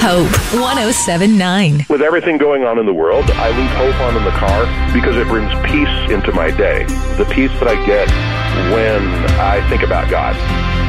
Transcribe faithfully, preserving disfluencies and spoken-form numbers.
Hope, one oh seven point nine. With everything going on in the world, I leave Hope on in the car because it brings peace into my day. The peace that I get when I think about God.